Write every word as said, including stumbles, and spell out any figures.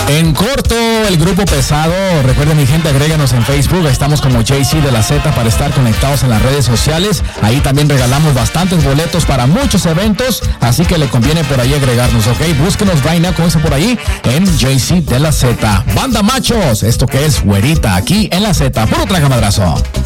En corto, el grupo pesado. Recuerden, mi gente, agréganos en Facebook. Estamos como J C de la Z para estar conectados en las redes sociales. Ahí también regalamos bastantes boletos para muchos eventos, así que le conviene por ahí agregarnos, ¿ok? Búsquenos Vaina con eso por ahí en J C de la Z. Banda Machos, esto que es Güerita, aquí en la Z. Puro traga madrazo.